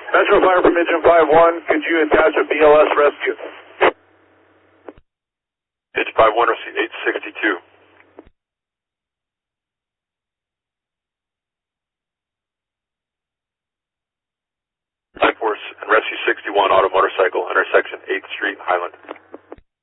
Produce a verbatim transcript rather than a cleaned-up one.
Metro Fire from Engine five one, could you attach a B L S rescue? Engine five one, receive eight sixty-two. Life Force and Rescue sixty-one, auto motorcycle, intersection eighth Street, Highland.